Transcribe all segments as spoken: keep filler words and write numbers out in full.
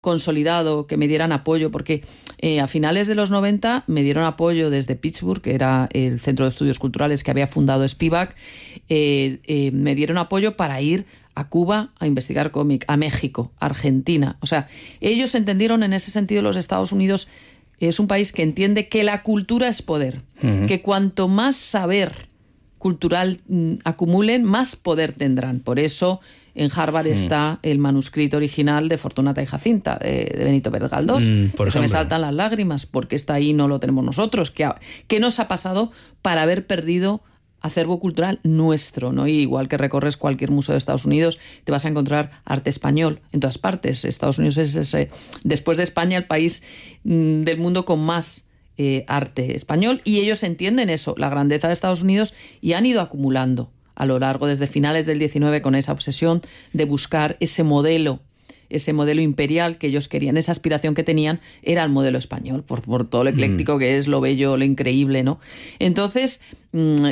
consolidado, que me dieran apoyo, porque eh, a finales de los noventa me dieron apoyo desde Pittsburgh, que era el centro de estudios culturales que había fundado Spivak, eh, eh, me dieron apoyo para ir a Cuba a investigar cómic, a México, a Argentina. O sea, ellos entendieron en ese sentido, los Estados Unidos es un país que entiende que la cultura es poder, uh-huh. que cuanto más saber cultural mm, acumulen, más poder tendrán. Por eso en Harvard mm. está el manuscrito original de Fortunata y Jacinta, de, de Benito Pérez Galdós. Mm, por que se me saltan las lágrimas, porque está ahí, no lo tenemos nosotros. ¿Qué, ha, qué nos ha pasado para haber perdido acervo cultural nuestro, ¿no? Y igual que recorres cualquier museo de Estados Unidos, te vas a encontrar arte español en todas partes. Estados Unidos es ese, después de España, el país mm, del mundo con más eh, arte español, y ellos entienden eso, la grandeza de Estados Unidos, y han ido acumulando a lo largo, desde finales del diecinueve, con esa obsesión de buscar ese modelo, ese modelo imperial que ellos querían, esa aspiración que tenían, era el modelo español, por, por todo lo ecléctico mm. que es, lo bello, lo increíble, ¿no? Entonces, mmm,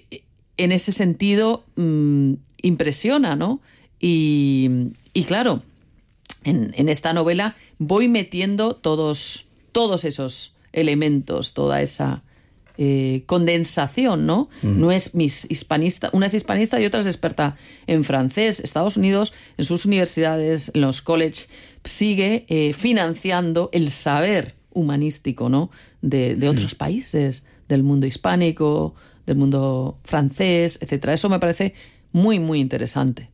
en ese sentido, mmm, impresiona, ¿no? Y, y claro, en, en esta novela voy metiendo todos, todos esos elementos, toda esa Eh, condensación, ¿no? Mm. No es mis hispanista, una es hispanista y otra es experta en francés. Estados Unidos, en sus universidades, en los colleges, sigue eh, financiando el saber humanístico, ¿no? de, de otros mm. países, del mundo hispánico, del mundo francés, etcétera. Eso me parece muy, muy interesante.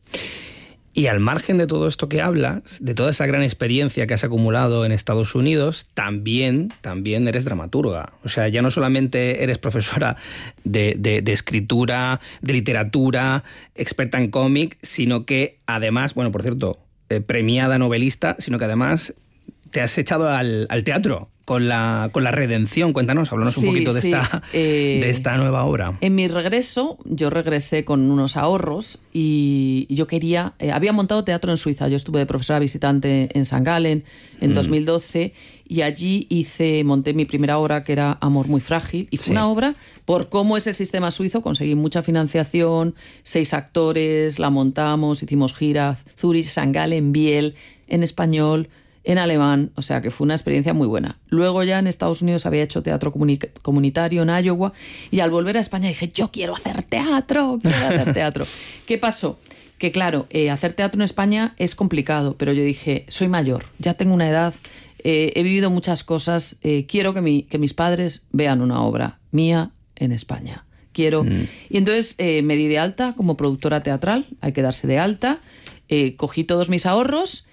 Y al margen de todo esto que hablas, de toda esa gran experiencia que has acumulado en Estados Unidos, también, también eres dramaturga. O sea, ya no solamente eres profesora de, de, de escritura, de literatura, experta en cómic, sino que además, bueno, por cierto, eh, premiada novelista, sino que además te has echado al, al teatro con la, con la Redención. Cuéntanos, háblanos sí, un poquito de, sí. esta, eh, de esta nueva obra. En mi regreso, yo regresé con unos ahorros y yo quería... Eh, había montado teatro en Suiza. Yo estuve de profesora visitante en San Galen en mm. dos mil doce, y allí hice, monté mi primera obra, que era Amor muy frágil, y fue sí. una obra, por cómo es el sistema suizo, conseguí mucha financiación, seis actores, la montamos, hicimos gira, Zurich, San Galen, Biel, en español, en alemán, o sea que fue una experiencia muy buena. Luego ya en Estados Unidos había hecho teatro comuni- comunitario en Iowa, y al volver a España dije, yo quiero hacer teatro, quiero hacer teatro. ¿Qué pasó? Que claro, eh, hacer teatro en España es complicado, pero yo dije, soy mayor, ya tengo una edad, eh, he vivido muchas cosas, eh, quiero que, mi, que mis padres vean una obra mía en España. Quiero... Mm. Y entonces eh, me di de alta como productora teatral, hay que darse de alta, eh, cogí todos mis ahorros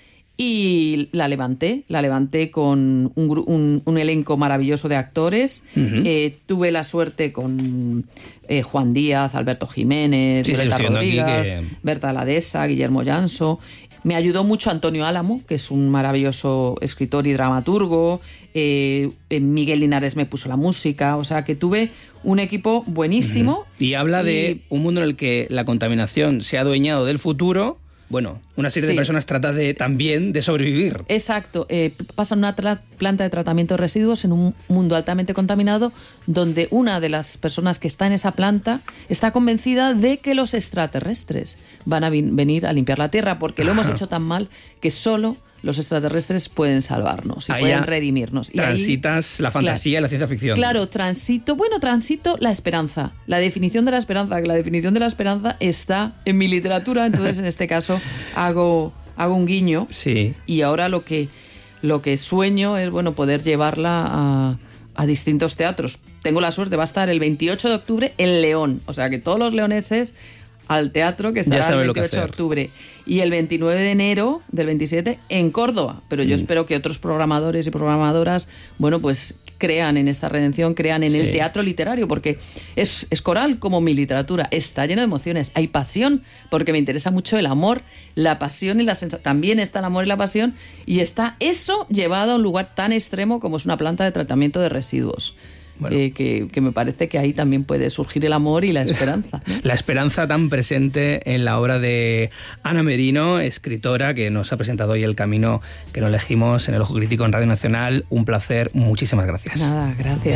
y la levanté, la levanté con un, un, un elenco maravilloso de actores. Uh-huh. Eh, tuve la suerte con eh, Juan Díaz, Alberto Jiménez, sí, Berta sí, Rodríguez, que... Berta Ladesa, Guillermo Llanso. Me ayudó mucho Antonio Álamo, que es un maravilloso escritor y dramaturgo. Eh, Miguel Linares me puso la música. O sea que tuve un equipo buenísimo. Uh-huh. Y habla y... de un mundo en el que la contaminación se ha adueñado del futuro. Bueno, una serie sí. de personas trata de, también de sobrevivir. Exacto. Eh, pasan una tra- planta de tratamiento de residuos en un mundo altamente contaminado, donde una de las personas que está en esa planta está convencida de que los extraterrestres van a vi- venir a limpiar la Tierra, porque lo hemos hecho tan mal que solo los extraterrestres pueden salvarnos y ahí pueden redimirnos. Y transitas ahí, la fantasía y la ciencia ficción. Claro, transito, bueno, transito la esperanza. La definición de la esperanza, que la definición de la esperanza está en mi literatura, entonces en este caso hago, hago un guiño. Sí. Y ahora lo que, lo que sueño es, bueno, poder llevarla a, a distintos teatros. Tengo la suerte, va a estar el veintiocho de octubre en León, o sea que todos los leoneses al teatro, que estará el veintiocho de octubre, y el veintinueve de enero del veintisiete en Córdoba. Pero yo mm. espero que otros programadores y programadoras, bueno, pues crean en esta redención, crean en sí. el teatro literario, porque es, es coral como mi literatura, está lleno de emociones, hay pasión, porque me interesa mucho el amor, la pasión y la sensación. También está el amor y la pasión, y está eso llevado a un lugar tan extremo como es una planta de tratamiento de residuos. Bueno. Eh, que, que me parece que ahí también puede surgir el amor y la esperanza, ¿no? La esperanza tan presente en la obra de Ana Merino, escritora, que nos ha presentado hoy el camino que nos elegimos en El Ojo Crítico en Radio Nacional. Un placer, muchísimas gracias. Nada, gracias.